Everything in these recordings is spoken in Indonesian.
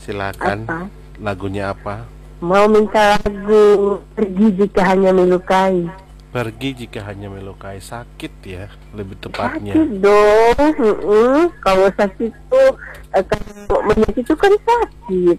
Silakan. Apa? Lagunya apa? Mau minta lagu Pergi Jika Hanya Melukai. Pergi jika hanya melukai. Sakit ya, lebih tepatnya. Sakit dong. Kalau sakit tuh, kalau menyakit itu kan sakit.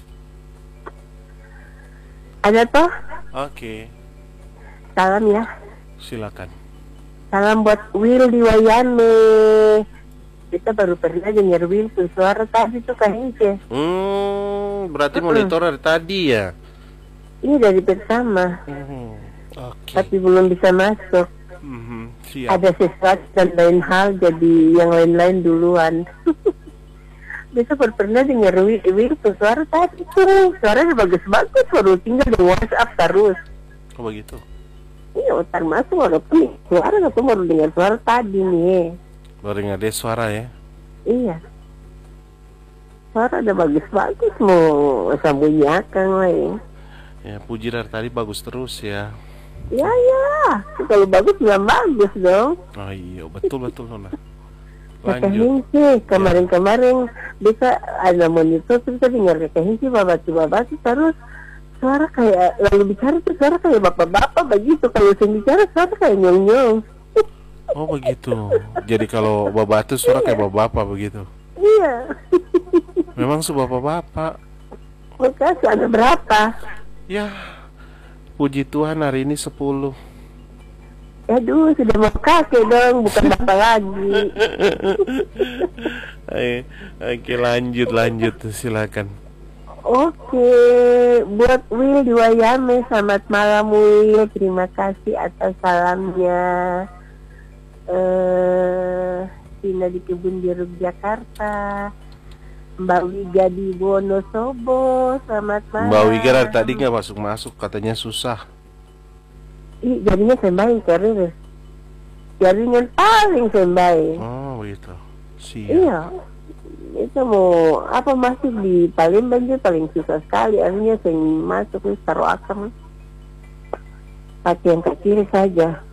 Ada toh? Oke, Salam ya. silakan. Salam buat Will di Wayane. Kita baru pernah dengar Will tuh suara tadi tuh kayaknya. Berarti monitor dari tadi ya? Ini dari pertama, Oke. tapi belum bisa masuk. Siap. Ada sesuatu dan lain hal, jadi yang lain-lain duluan. Besok baru pernah dengar Will tuh suara tadi tuh. Suaranya bagus-bagus, baru tinggal di WhatsApp terus. Kok begitu? Iya, otak masuk walaupun suara aku baru dengar suara tadi nih. Baru dengar deh suara ya? Iya. Suara udah bagus-bagus mau sambunyakan lain. Ya, puji dari tadi bagus terus ya. Ya, kalau bagus bilang bagus dong. Oh iya, betul Nona. Kakak Lanjut. Hinci, kemarin-kemarin bisa ada monitor terus saya dengar Kakak Hinci babatu terus suara kayak lalu bicara tuh suara kayak bapak-bapak begitu, kalau saya bicara suara kayak nyong-nyong. Oh begitu. Jadi kalau bapak itu suara kayak bapak begitu. Iya. Memang bapak-bapak. Makasih, ada berapa? Ya, puji Tuhan hari ini 10. Aduh, sudah mau kakek dong, bukan bapak lagi. Oke, lanjut silakan. Oke, buat Will di Wayame, selamat malam Will, terima kasih atas salamnya. Tina di Kebun Jeruk Jakarta, Mbak Wiga di Wonosobo, selamat malam. Mbak Wiga dari tadi nggak masuk, katanya susah. Ih, jadinya sembahin karena jaringan paling sembahin. Oh begitu. Siap. Iya, itu mau apa masih di Palembang juga paling susah sekali. Artinya saya masuk nih taruh akam pakai yang ke kiri saja.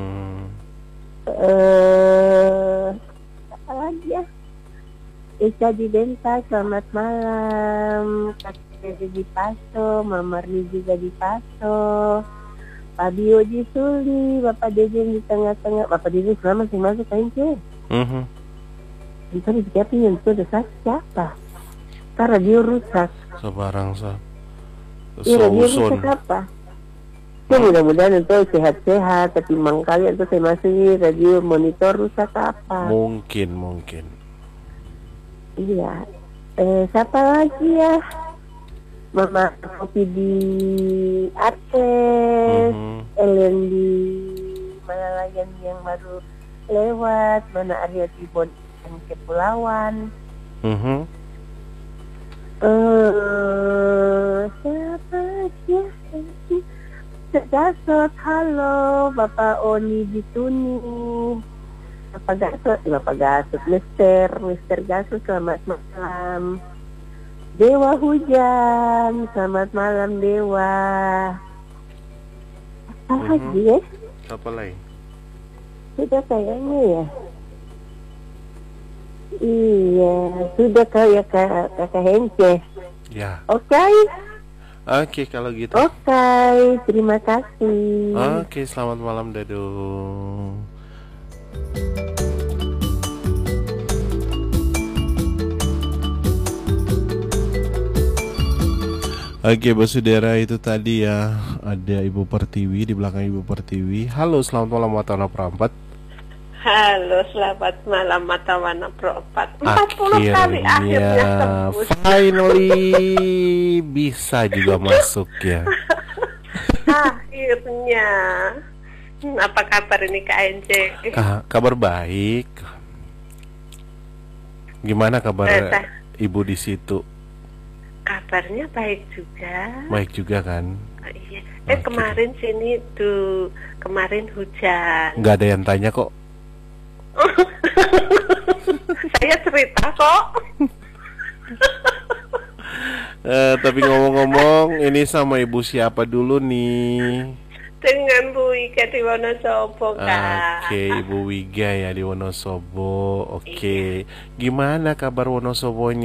Apa lagi ya? Ika di Denta, selamat malam. Kakak di Paso, Mama Ri juga di Paso. Pak Bio di Suli, Bapak Dejen di tengah-tengah. Bapak Dejen selama sih masuk aja. Itu disiapin yang itu ada siapa? Karena radio rusak. Sebarang sah. Iya, radio rusak apa? Ya mudah-mudahan itu sehat-sehat. Tapi kali itu saya masih radio monitor rusak apa? Mungkin. Iya. Siapa lagi ya? Mama Kopi di Aceh, Ellen di Malalayan yang baru lewat, mana Arya di Kepulauan. Siapa ya? Gasot, halo Bapak Oni di Tuni. Bapak Gasot, Mister Gasot, selamat malam. Dewa Hujan, selamat malam Dewa. Apa lagi ya? Apa lain? Sudah kayaknya ya. Iya, sudah kayak kakak Hence. Ya. Oke, kalau gitu. Oke, terima kasih. Oke, selamat malam Dado. Oke, Basudara, itu tadi ya. Ada Ibu Pertiwi di belakang Ibu Pertiwi. Halo, selamat malam Matawana Perempat. Halo, selamat malam Matawana Perempat. 40 kali akhirnya tembus. Finally bisa juga masuk ya. Akhirnya. Apa kabar ini Kak NC? Kabar baik. Gimana kabar Ibu di situ? Kabarnya baik juga. Baik juga kan? Iya. Kemarin sini tuh kemarin hujan. Nggak ada yang tanya kok. Saya cerita kok. Tapi ngomong-ngomong, ini sama Ibu siapa dulu nih? Dengan Bu Wiga di Wonosobo, Kak. Oke, Ibu Wiga ya di Wonosobo. Oke. Gimana kabar Wonosobonya?